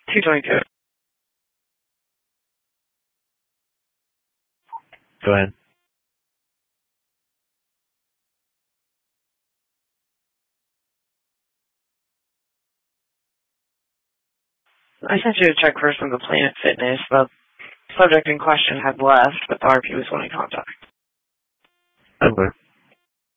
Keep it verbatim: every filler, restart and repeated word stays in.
two twenty-two. Go ahead. I sent you a check first from the Planet Fitness. The subject in question had left, but the R P was wanting contact. Okay.